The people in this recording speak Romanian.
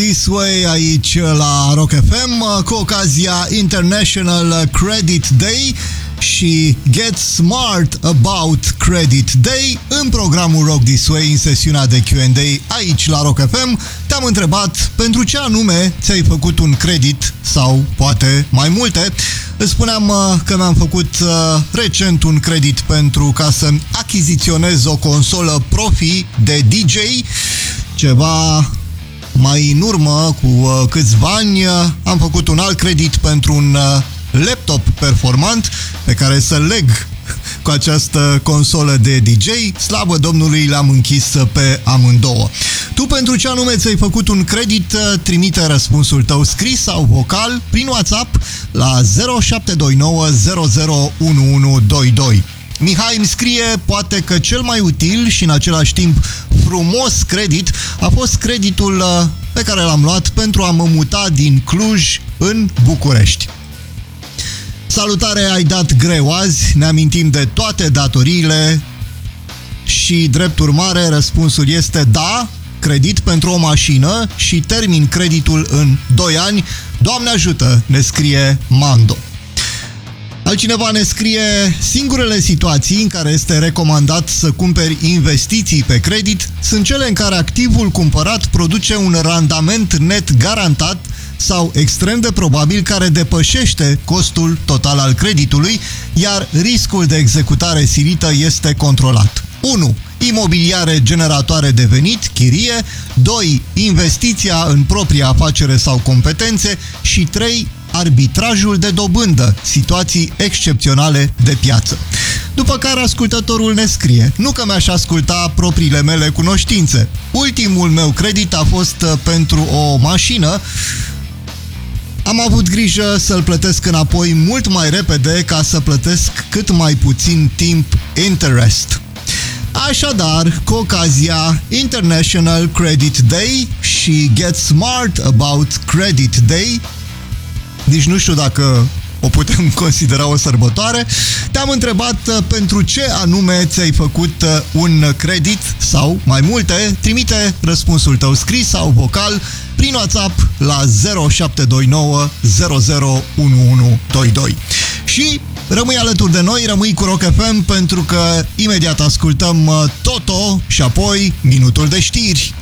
This Way aici la Rock FM cu ocazia International Credit Day și Get Smart About Credit Day. În programul Rock This Way, în sesiunea de Q&A aici la Rock FM, te-am întrebat pentru ce anume ți-ai făcut un credit sau poate mai multe. Îți spuneam că mi-am făcut recent un credit pentru ca să achiziționez o consolă profi de DJ. Ceva mai în urmă, cu câțiva ani, am făcut un alt credit pentru un laptop performant pe care să-l leg cu această consolă de DJ. Slavă Domnului, le-am închis pe amândouă. Tu pentru ce anume ți-ai făcut un credit? Trimite răspunsul tău scris sau vocal prin WhatsApp la 0729 001122. Mihai îmi scrie, poate că cel mai util și în același timp frumos credit a fost creditul pe care l-am luat pentru a mă muta din Cluj în București. Salutare, ai dat greu azi, ne amintim de toate datoriile și drept urmare răspunsul este da, credit pentru o mașină și termin creditul în 2 ani. Doamne ajută, ne scrie Mando. Altcineva ne scrie, singurele situații în care este recomandat să cumperi investiții pe credit sunt cele în care activul cumpărat produce un randament net garantat sau extrem de probabil care depășește costul total al creditului, iar riscul de executare silită este controlat. 1. Imobiliare generatoare de venit, chirie. 2. Investiția în propria afacere sau competențe. Și 3. Arbitrajul de dobândă, situații excepționale de piață. După care ascultătorul ne scrie, nu că mi-aș asculta propriile mele cunoștințe. Ultimul meu credit a fost pentru o mașină. Am avut grijă să-l plătesc înapoi mult mai repede ca să plătesc cât mai puțin timp interest. Așadar, cu ocazia International Credit Day și Get Smart About Credit Day, nici nu știu dacă o putem considera o sărbătoare, te-am întrebat pentru ce anume ți-ai făcut un credit sau mai multe. Trimite răspunsul tău scris sau vocal prin WhatsApp la 0729 001122. Și rămâi alături de noi, rămâi cu Rock FM pentru că imediat ascultăm Toto și apoi minutul de știri.